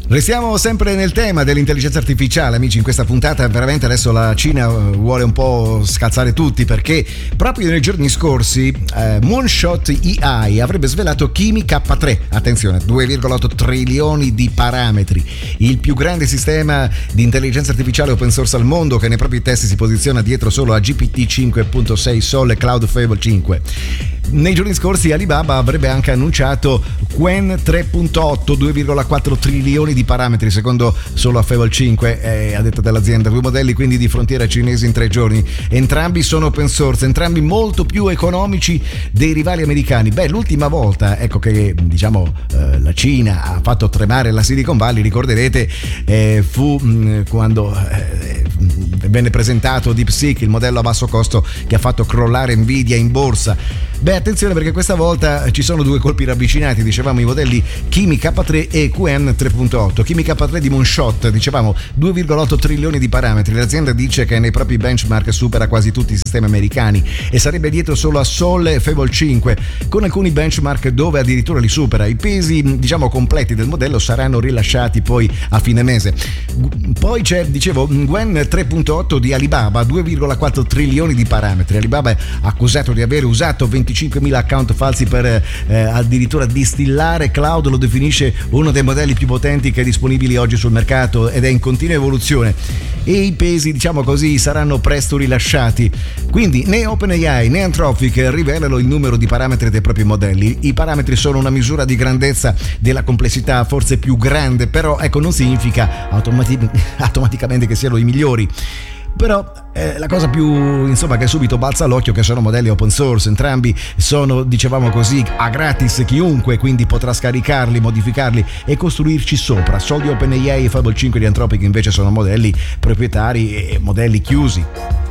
Restiamo sempre nel tema dell'intelligenza artificiale, amici. In questa puntata veramente adesso la Cina vuole un po' scazzare tutti, perché proprio nei giorni scorsi Moonshot AI avrebbe svelato Kimi K3, attenzione, 2,8 trilioni di parametri, il più grande sistema di intelligenza artificiale open source al mondo, che nei propri test si posiziona dietro solo a GPT 5.6 Sol e Cloud Fable 5. Nei giorni scorsi Alibaba avrebbe anche annunciato Qwen 3.8, 2,4 trilioni di parametri secondo solo a Fable 5, a detta dell'azienda. Due modelli quindi di frontiera cinese in 3 giorni. Entrambi sono open source, entrambi molto più economici dei rivali americani. L'ultima volta, ecco, che diciamo la Cina ha fatto tremare la Silicon Valley, ricorderete, fu quando venne presentato DeepSeek, il modello a basso costo che ha fatto crollare Nvidia in borsa. Attenzione, perché questa volta ci sono due colpi ravvicinati, dicevamo i modelli Kimi K3 e Qwen 3.8. Kimi K3 di Moonshot, dicevamo 2,8 trilioni di parametri. L'azienda dice che nei propri benchmark supera quasi tutti i sistemi americani e sarebbe dietro solo a Sol e Fable 5, con alcuni benchmark dove addirittura li supera. I pesi, diciamo, completi del modello saranno rilasciati poi a fine mese. Poi c'è, dicevo, Qwen 3.8 di Alibaba, 2,4 trilioni di parametri. Alibaba è accusato di aver usato 25.000 account falsi per addirittura distillare. Cloud lo definisce uno dei modelli più potenti che è disponibili oggi sul mercato ed è in continua evoluzione, e i pesi, diciamo così, saranno presto rilasciati. Quindi né OpenAI né Anthropic rivelano il numero di parametri dei propri modelli. I parametri sono una misura di grandezza della complessità forse più grande, però ecco, non significa automaticamente che siano i migliori. Però la cosa più, insomma, che subito balza all'occhio, che sono modelli open source, entrambi sono, dicevamo così, a gratis, chiunque quindi potrà scaricarli, modificarli e costruirci sopra. Soldi OpenAI e Fable 5 di Anthropic invece sono modelli proprietari e modelli chiusi.